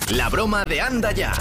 La broma de Anda Ya.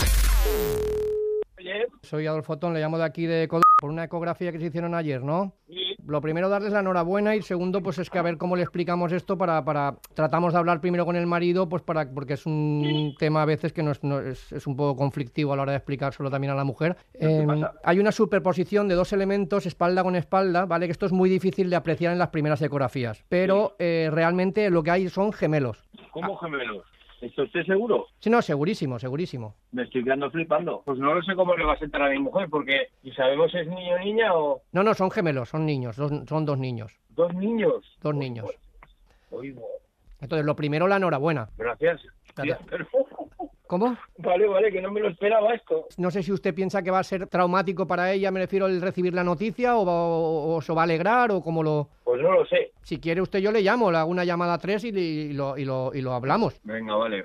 Soy Adolfo Tón, le llamo de aquí de Cod... por una ecografía que se hicieron ayer, ¿no? Sí. Lo primero, darles la enhorabuena, y segundo, pues es que a ver cómo le explicamos esto tratamos de hablar primero con el marido, pues porque es un tema a veces que es un poco conflictivo a la hora de explicárselo también a la mujer. Hay una superposición de dos elementos, espalda con espalda, ¿vale? Que esto es muy difícil de apreciar en las primeras ecografías, pero realmente lo que hay son gemelos. ¿Cómo gemelos? ¿Está usted seguro? Sí, no, segurísimo, segurísimo. Me estoy quedando flipando. Pues no lo sé cómo le va a sentar a mi mujer, porque ¿y sabemos si es niño o niña o...? No, son gemelos, son niños, son dos niños. ¿Dos niños? Dos niños. Oigo. Entonces, lo primero, la enhorabuena. Gracias. Claro. Tía, pero... ¿Cómo? Vale, que no me lo esperaba esto. No sé si usted piensa que va a ser traumático para ella, me refiero, el recibir la noticia, o se va a alegrar, o cómo lo... Pues no lo sé. Si quiere usted, yo le llamo, le hago una llamada a 3 y lo hablamos. Venga, vale.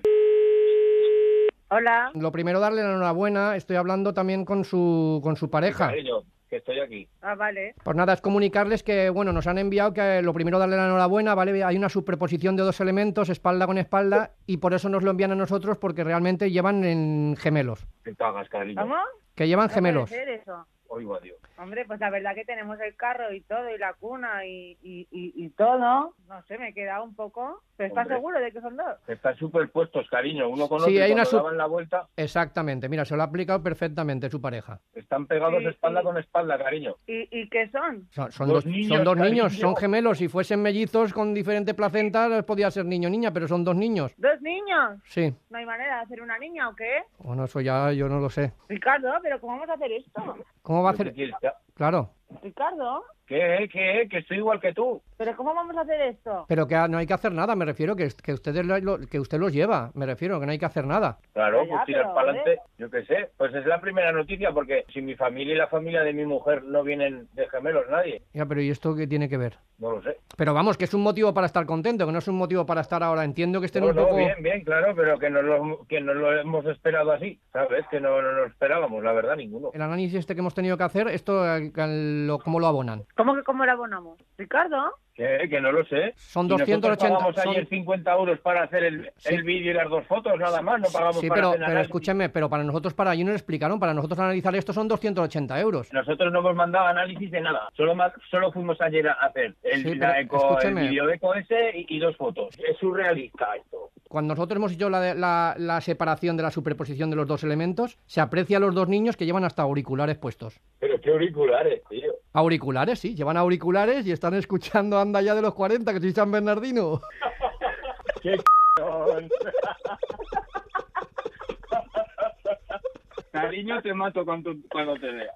Hola. Lo primero, darle la enhorabuena. Estoy hablando también con su pareja. Cariño, que estoy aquí. Ah, vale. Pues nada, es comunicarles que, bueno, nos han enviado que lo primero, darle la enhorabuena, ¿vale? Hay una superposición de dos elementos, espalda con espalda, y por eso nos lo envían a nosotros, porque realmente llevan en gemelos. Te cagas, cariño. ¿Cómo? Que llevan No gemelos. puede ser eso. Oigo a Dios. Hombre, pues la verdad que tenemos el carro y todo, y la cuna y todo. No sé, me he quedado un poco... ¿Pero estás Hombre. seguro de que son dos? Están superpuestos, cariño. Uno con otro, Sí, hay y una cuando daban la vuelta, Exactamente, mira, se lo ha aplicado perfectamente su pareja. están pegados Sí, espalda sí. con espalda, cariño. ¿Y qué son? Son Dos dos niños, son dos cariño. niños, son gemelos. Si fuesen mellizos con diferente placenta, podía ser niño o niña, pero son dos niños. ¿Dos niños? Sí. ¿No hay manera de hacer una niña o qué? Bueno, eso ya yo no lo sé. Ricardo, ¿pero cómo vamos a hacer esto? ¿Cómo va a ¿Qué hacer? quieres ya? Claro. Ricardo, ¿Qué? Que estoy igual que tú. ¿pero cómo vamos a hacer esto? Pero que no hay que hacer nada, me refiero, que ustedes que usted los lleva, me refiero, que no hay que hacer nada. Claro, Ya, pues tirar pero, para adelante. Yo qué sé. Pues es la primera noticia, porque si mi familia y la familia de mi mujer no vienen de gemelos, nadie. Ya, pero ¿y esto qué tiene que ver? No lo sé. Pero vamos, que es un motivo para estar contento, que no es un motivo para estar ahora. Entiendo que estén No, un poco... bien, claro, pero que no lo hemos esperado así, ¿sabes? Que no lo esperábamos, la verdad, ninguno. El análisis este que hemos tenido que hacer, esto, ¿cómo lo abonan? ¿Cómo que cómo la abonamos? Ricardo, Que no lo sé. Son Y nosotros 280... pagamos ayer 50 euros para hacer el vídeo y las dos fotos, nada más, no pagamos Sí, para pero hacer nada. escúcheme, pero para nosotros, para allí no le explicaron, para nosotros analizar esto son 280 euros. Nosotros no hemos mandado análisis de nada, solo fuimos ayer a hacer Sí, pero el escúcheme. vídeo eco ese y dos fotos. Es surrealista esto. Cuando nosotros hemos hecho la separación de la superposición de los dos elementos, se aprecia a los dos niños que llevan hasta auriculares puesdos. Pero qué auriculares, tío. Auriculares, sí, llevan auriculares y están escuchando Anda Ya de los 40, que soy San Bernardino. ¡Qué c******! Cariño, te mato cuando te vea.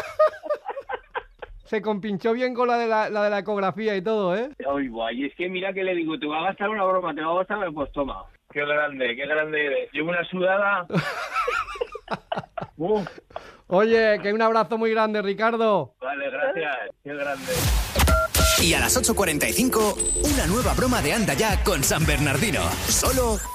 Se compinchó bien con la de la ecografía y todo, ¿eh? Ay, guay, es que mira que le digo, te va a gastar una broma, te va a gastar, pues toma. Qué grande eres. Llevo una sudada. Oye, que un abrazo muy grande, Ricardo. Vale, gracias. Qué grande. Y a las 8:45, una nueva broma de Anda Ya con San Bernardino. Solo